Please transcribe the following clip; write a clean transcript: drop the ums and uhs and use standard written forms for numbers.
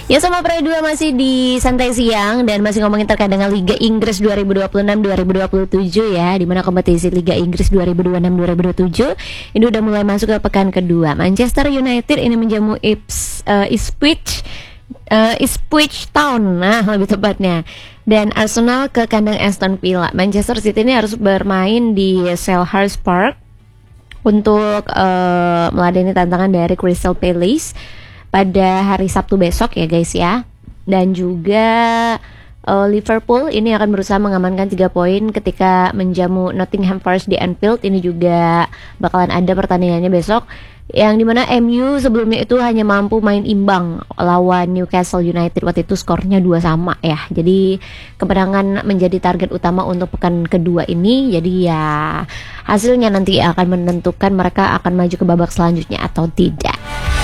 Ya sama Pro 2 masih di Santai Siang dan masih ngomongin terkait dengan Liga Inggris 2026-2027 ya, di mana kompetisi Liga Inggris 2026-2027 ini udah mulai masuk ke pekan kedua. Manchester United ini menjamu Ipswich Town, nah lebih tepatnya. Dan Arsenal ke kandang Aston Villa. Manchester City ini harus bermain di Selhurst Park untuk meladeni tantangan dari Crystal Palace pada hari Sabtu besok ya guys ya. Dan juga Liverpool ini akan berusaha mengamankan 3 poin ketika menjamu Nottingham Forest di Anfield. Ini juga bakalan ada pertandingannya besok, yang dimana MU sebelumnya itu hanya mampu main imbang lawan Newcastle United. Waktu itu skornya 2-2 ya. Jadi kemenangan menjadi target utama untuk pekan kedua ini. Jadi ya hasilnya nanti akan menentukan mereka akan maju ke babak selanjutnya atau tidak.